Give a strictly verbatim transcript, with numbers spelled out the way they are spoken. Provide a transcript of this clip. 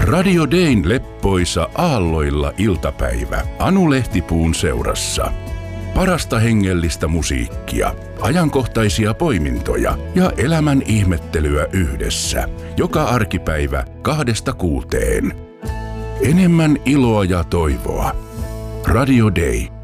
Radio Dayn leppoisa aalloilla iltapäivä Anu Lehtipuun seurassa. Parasta hengellistä musiikkia, ajankohtaisia poimintoja ja elämän ihmettelyä yhdessä. Joka arkipäivä kahdesta kuuteen. Enemmän iloa ja toivoa. Radio Day.